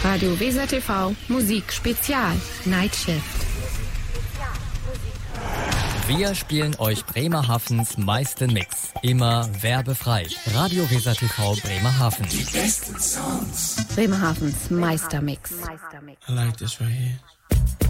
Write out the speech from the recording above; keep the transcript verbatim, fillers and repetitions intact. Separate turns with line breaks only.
Radio Weser T V Musik Spezial Night Shift.
Wir spielen euch Bremerhavens meisten Mix. Immer werbefrei. Radio Weser T V Bremerhaven.
Die besten Songs.
Bremerhavens Meistermix.
I like this right here.